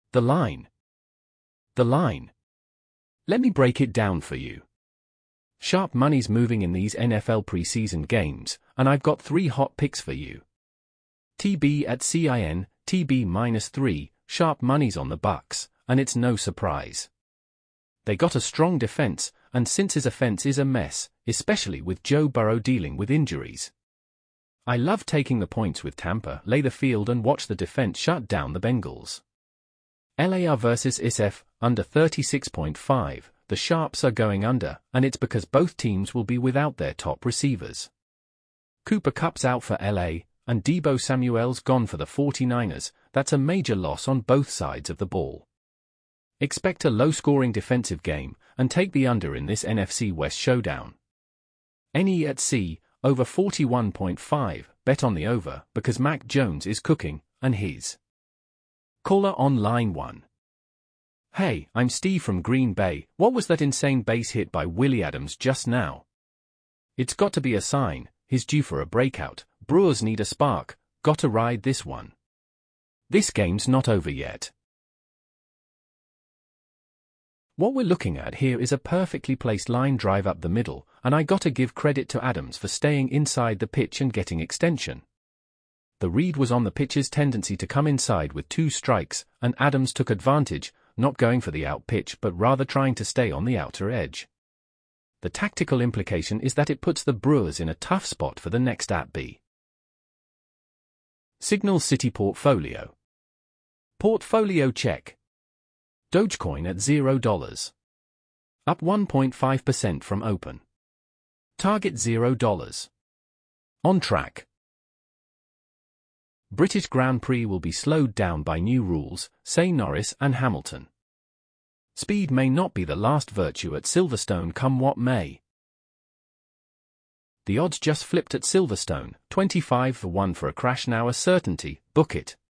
The line. The line. Let me break it down for you. Sharp money's moving in these NFL preseason games, and I've got 3 hot picks for you. TB at CIN, TB -3, sharp money's on the Bucs, and it's no surprise. They got a strong defense, and since his offense is a mess, especially with Joe Burrow dealing with injuries. I love taking the points with Tampa, lay the field and watch the defense shut down the Bengals. LAR versus ISF, under 36.5, the Sharps are going under, and it's because both teams will be without their top receivers. Cooper Kupp's out for LA, and Deebo Samuel's gone for the 49ers. That's a major loss on both sides of the ball. Expect a low-scoring defensive game, and take the under in this NFC West showdown. NE at C, over 41.5, bet on the over, because Mac Jones is cooking, and his. Caller on line 1. Hey, I'm Steve from Green Bay. What was that insane base hit by Willie Adams just now? It's got to be a sign, he's due for a breakout. Brewers need a spark, gotta ride this one. This game's not over yet. What we're looking at here is a perfectly placed line drive up the middle, and I gotta give credit to Adams for staying inside the pitch and getting extension. The read was on the pitcher's tendency to come inside with 2 strikes, and Adams took advantage, not going for the out pitch but rather trying to stay on the outer edge. The tactical implication is that it puts the Brewers in a tough spot for the next at-B. Signal City Portfolio. Portfolio check. Dogecoin at $0. Up 1.5% from open. Target $0. On track. British Grand Prix will be slowed down by new rules, say Norris and Hamilton. Speed may not be the last virtue at Silverstone come what may. The odds just flipped at Silverstone, 25-1 for a crash now a certainty, book it.